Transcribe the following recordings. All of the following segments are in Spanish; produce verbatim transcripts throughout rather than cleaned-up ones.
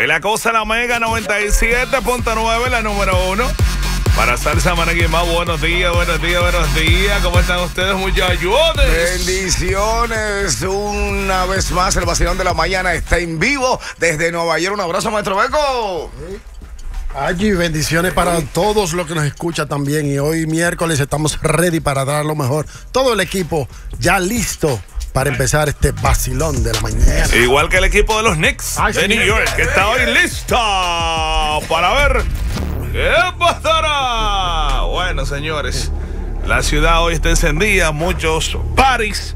Y la cosa, la Mega noventa y siete punto nueve, la número uno. Para Salsa Managui más, buenos días, buenos días, buenos días. ¿Cómo están ustedes, muchachos? Bendiciones. Una vez más, el vacilón de la mañana está en vivo desde Nueva York. Un abrazo, maestro Beco. Allí, bendiciones para todos los que nos escuchan también. Y hoy miércoles estamos ready para dar lo mejor. Todo el equipo ya listo para empezar este vacilón de la mañana. Igual que el equipo de los Knicks Ay, de sí, New York, que está hoy listo para ver qué pasará. Bueno, señores, la ciudad hoy está encendida, muchos parties,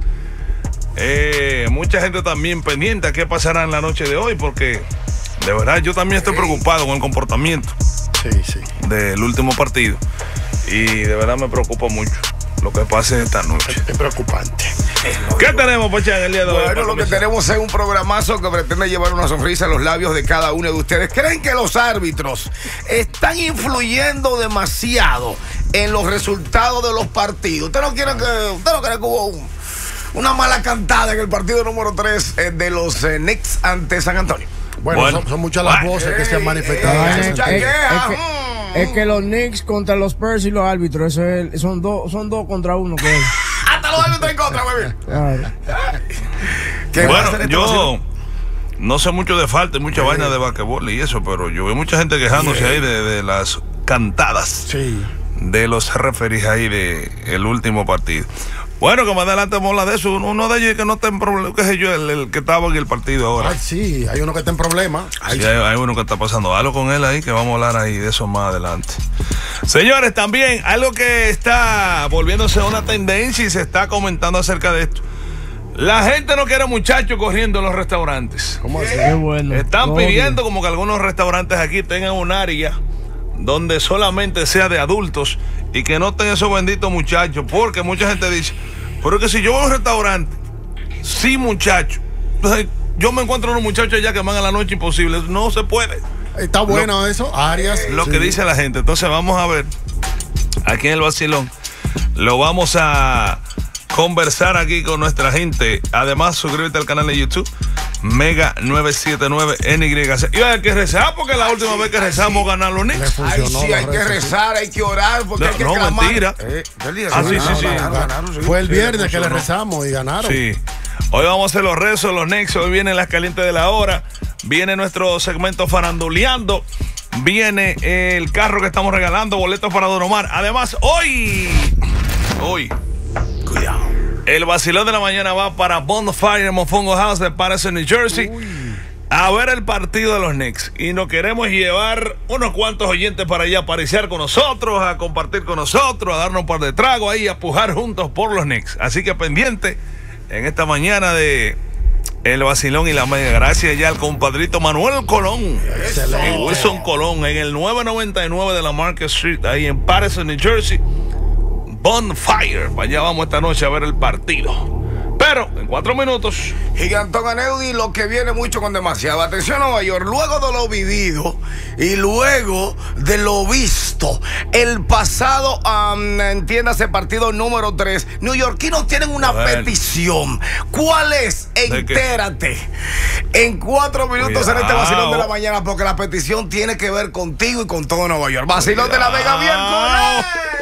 eh, mucha gente también pendiente a qué pasará en la noche de hoy, porque de verdad yo también estoy preocupado con el comportamiento Sí, sí. del último partido y de verdad me preocupa mucho lo que pase esta noche. Es preocupante. ¿Qué tenemos, Pocha, en el día de hoy? Bueno, lo que tenemos es un programazo que pretende llevar una sonrisa a los labios de cada uno de ustedes. ¿Creen que los árbitros están influyendo demasiado en los resultados de los partidos? ¿Usted no quiere que, usted no cree que hubo un, una mala cantada en el partido número tres eh, de los eh, Knicks ante San Antonio? Bueno, Bueno. son, son muchas las Bueno. voces que se han Ey, manifestado. ey, en ese ey, sentido. ey, Es, qué? es que, Mm. es que los Knicks contra los Spurs y los árbitros, eso es- son dos son dos contra uno. Que es. Hasta los árbitros en contra, bebé. Claro. ¿Qué va a hacer Bueno, este yo vacilón? no sé mucho de falta y mucha vaina de basquetbol y eso, pero yo veo mucha gente quejándose ahí de, de las cantadas Sí. de los referees ahí de el último partido. Bueno, que más adelante vamos a hablar de eso. Uno de ellos que no está en problema, qué sé yo, el, el que estaba en el partido ahora. Ay, sí, hay uno que está en problemas. Sí, hay, hay uno que está pasando algo con él ahí, que vamos a hablar ahí de eso más adelante. Señores, también algo que está volviéndose una tendencia y se está comentando acerca de esto. La gente no quiere muchachos corriendo en los restaurantes. ¿Cómo así? Qué bueno. Están Obvio. pidiendo como que algunos restaurantes aquí tengan un área donde solamente sea de adultos y que no tengan esos benditos muchachos, porque mucha gente dice, pero que si yo voy a un restaurante sin muchachos, entonces yo me encuentro unos muchachos allá que van a la noche imposible, no se puede. Está bueno eso, Arias. Lo Sí. que dice la gente. Entonces vamos a ver aquí en el vacilón, lo vamos a conversar aquí con nuestra gente. Además, suscríbete al canal de YouTube Mega nueve siete nueve N Y C. Y hay que rezar porque la última vez que rezamos ganaron los Le Knicks. Ay, funcionó sí, la hay que red, sí. rezar, hay que orar, porque No, hay que no, clamar. mentira. Eh, del día, Ah, sí, sí, ganaron, sí. ganaron, ganaron, sí. Fue el Sí, viernes le que le funcionó. rezamos y ganaron. Sí. Hoy vamos a hacer los rezos, los Knicks. Hoy vienen las calientes de la hora. Viene nuestro segmento faranduleando. Viene el carro que estamos regalando, boletos para Don Omar. Además, hoy, hoy, Cuidado. el vacilón de la mañana va para Bonfire en Mofongo House de Patterson, New Jersey, a ver el partido de los Knicks. Y nos queremos llevar unos cuantos oyentes para allá a pariciar con nosotros, a compartir con nosotros, a darnos un par de tragos ahí, a pujar juntos por los Knicks. Así que pendiente en esta mañana de el vacilón y la media. Gracias ya al compadrito Manuel Colón. Excelente. En Wilson Colón, en el nueve noventa y nueve de la Market Street, ahí en Patterson, New Jersey. Bonfire. Para allá vamos esta noche a ver el partido. Pero en cuatro minutos. Gigantón Aneudi, lo que viene mucho con demasiada atención a Nueva York, luego de lo vivido y luego de lo visto, el pasado, um, entiéndase, partido número tres, neoyorquinos tienen una Bueno. petición. ¿Cuál es? ¿De qué? Entérate en cuatro minutos Cuidado. en este vacilón de la mañana, porque la petición tiene que ver contigo y con todo Nueva York. Vacilón de la Vega, bien con él.